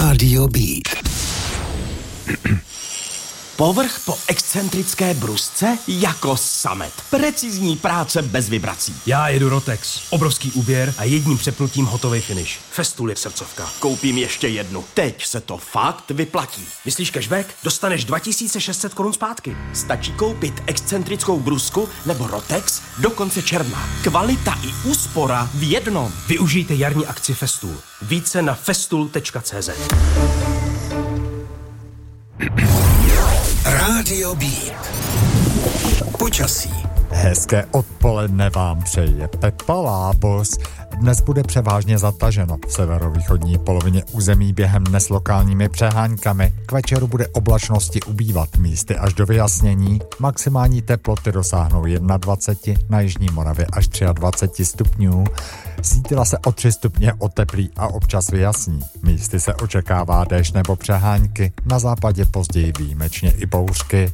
Rádio Beat. Povrch po excentrické brusce jako samet. Precizní práce bez vibrací. Já jedu Rotex. Obrovský úběr a jedním přepnutím hotový finish. Festool je srdcovka. Koupím ještě jednu. Teď se to fakt vyplatí. Myslíš cashback? Dostaneš 2600 korun zpátky. Stačí koupit excentrickou brusku nebo Rotex do konce června. Kvalita i úspora v jednom. Využijte jarní akci Festool. Více na festool.cz. Rádio Beat. Počasí. Hezké odpoledne vám přeje Pepa Lábos. Dnes bude převážně zataženo v severovýchodní polovině území během dnes lokálními přeháňkami. K večeru bude oblačnosti ubývat místy až do vyjasnění. Maximální teploty dosáhnou 21, na jižní Moravě až 23 stupňů. Zítra se o 3 stupně oteplí a občas vyjasní. Místy se očekává déšť nebo přehánky, na západě později výjimečně i bouřky.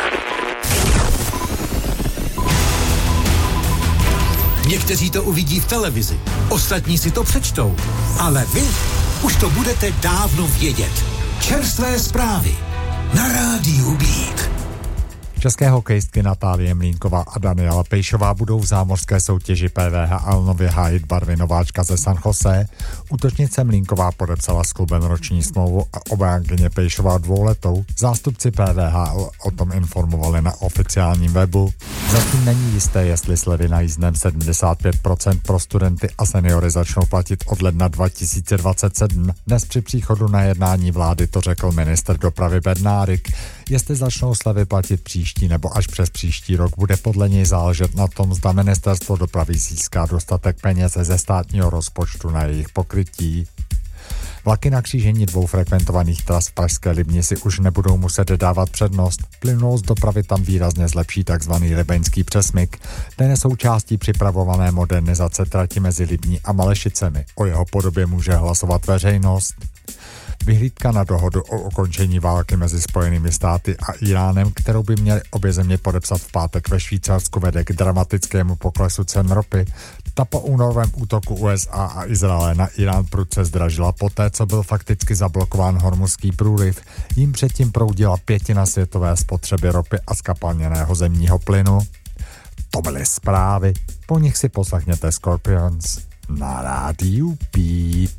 Někteří to uvidí v televizi, ostatní si to přečtou, ale vy už to budete dávno vědět. Čerstvé zprávy na Rádiu Beat. České hokejistky Natálie Mlínková a Daniela Pejšová budou v zámořské soutěži PVHL nově hájit barvy nováčka ze San Jose. Útočnice Mlínková podepsala s klubem roční smlouvu a obránkyně Pejšová 2letou. Zástupci PVHL o tom informovali na oficiálním webu. Zatím není jisté, jestli slevy na jízdném 75% pro studenty a seniory začnou platit od ledna 2027. Dnes při příchodu na jednání vlády to řekl ministr dopravy Bednárik. Jestli začnou slevy platit příští nebo až přes příští rok, bude podle něj záležet na tom, zda ministerstvo dopravy získá dostatek peněz ze státního rozpočtu na jejich pokrytí. Vlaky na křížení dvou frekventovaných tras v pražské Libni si už nebudou muset dávat přednost. Plynulost dopravy tam výrazně zlepší tzv. Libeňský přesmyk. Ten je součástí připravované modernizace trati mezi Libní a Malešicemi. O jeho podobě může hlasovat veřejnost. Vyhlídka na dohodu o ukončení války mezi Spojenými státy a Iránem, kterou by měly obě země podepsat v pátek ve Švýcarsku, vede k dramatickému poklesu cen ropy. Ta po únorovém útoku USA a Izraele na Irán prudce zdražila poté, co byl fakticky zablokován Hormuzský průliv. Jím předtím proudila 1/5 světové spotřeby ropy a zkapalněného zemního plynu. To byly zprávy, po nich si poslechněte Scorpions na Rádiu Beat.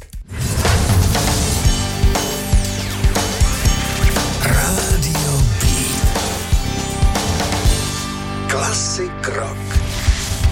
Rádio Beat. Klasik rock.